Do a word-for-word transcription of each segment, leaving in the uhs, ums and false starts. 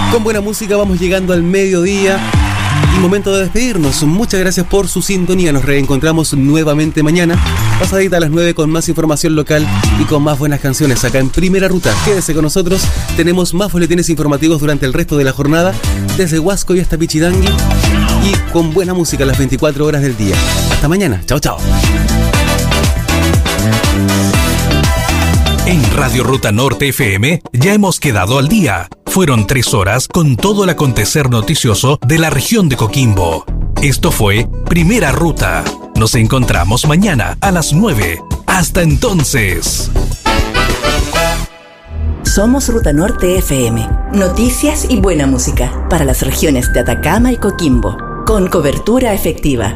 Con buena música vamos llegando al mediodía y momento de despedirnos. Muchas gracias por su sintonía. Nos reencontramos nuevamente mañana, pasadita a las nueve, con más información local y con más buenas canciones acá en Primera Ruta. Quédese con nosotros. Tenemos más boletines informativos durante el resto de la jornada, desde Huasco y hasta Pichidangui, y con buena música las veinticuatro horas del día. Hasta mañana. Chao, chao. En Radio Ruta Norte F M ya hemos quedado al día. Fueron tres horas con todo el acontecer noticioso de la región de Coquimbo. Esto fue Primera Ruta. Nos encontramos mañana a las nueve. Hasta entonces. Somos Ruta Norte F M. Noticias y buena música para las regiones de Atacama y Coquimbo, con cobertura efectiva.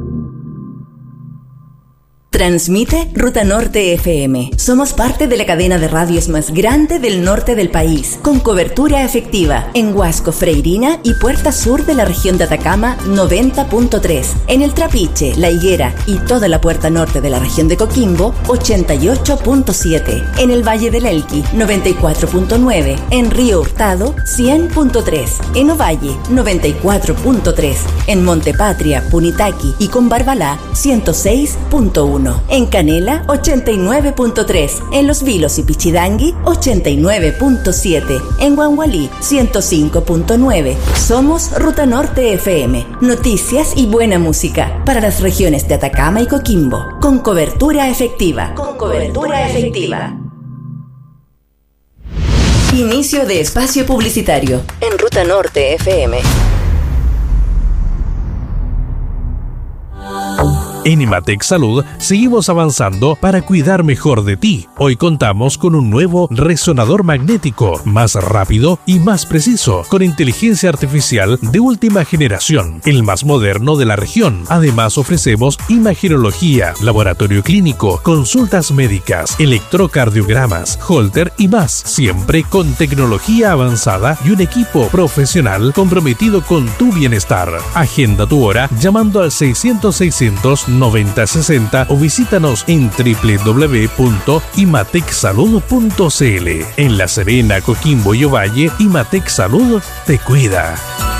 Transmite Ruta Norte F M. Somos parte de la cadena de radios más grande del norte del país, con cobertura efectiva en Huasco, Freirina y Puerta Sur de la región de Atacama noventa punto tres, en el Trapiche, La Higuera y toda la Puerta Norte de la región de Coquimbo ochenta y ocho punto siete, en el Valle del Elqui noventa y cuatro punto nueve, en Río Hurtado cien punto tres, en Ovalle noventa y cuatro punto tres, en Montepatria, Punitaqui y Combarbalá ciento seis punto uno. En Canela ochenta y nueve punto tres, en Los Vilos y Pichidangui ochenta y nueve punto siete, en Huangualí ciento cinco punto nueve. Somos Ruta Norte F M. Noticias y buena música para las regiones de Atacama y Coquimbo, con cobertura efectiva. Con cobertura efectiva. Inicio de espacio publicitario en Ruta Norte F M. En Imatec Salud seguimos avanzando para cuidar mejor de ti. Hoy contamos con un nuevo resonador magnético, más rápido y más preciso, con inteligencia artificial de última generación, el más moderno de la región. Además ofrecemos imagenología, laboratorio clínico, consultas médicas, electrocardiogramas, holter y más, siempre con tecnología avanzada y un equipo profesional comprometido con tu bienestar. Agenda tu hora llamando al seiscientos seiscientos noventa sesenta o visítanos en doble u doble u doble u punto imatec salud punto c l. En La Serena, Coquimbo y Ovalle, Imatec Salud te cuida.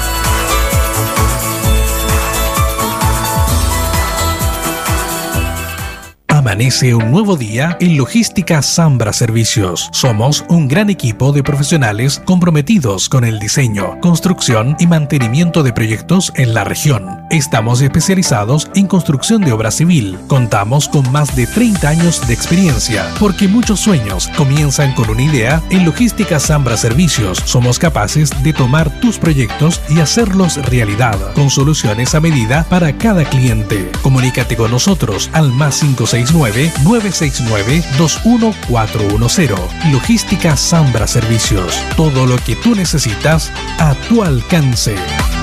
Amanece un nuevo día en Logística Zambra Servicios. Somos un gran equipo de profesionales comprometidos con el diseño, construcción y mantenimiento de proyectos en la región. Estamos especializados en construcción de obra civil. Contamos con más de treinta años de experiencia, porque muchos sueños comienzan con una idea. En Logística Zambra Servicios somos capaces de tomar tus proyectos y hacerlos realidad, con soluciones a medida para cada cliente. Comunícate con nosotros al más cinco seis nueve, nueve seis nueve, dos uno cuatro uno cero. Logística Zambra Servicios. Todo lo que tú necesitas a tu alcance.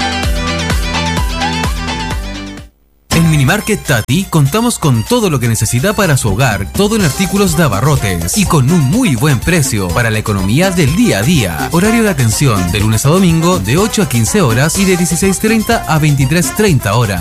En Minimarket Tati contamos con todo lo que necesita para su hogar, todo en artículos de abarrotes y con un muy buen precio para la economía del día a día. Horario de atención de lunes a domingo de ocho a quince horas y de dieciséis treinta a veintitrés treinta horas.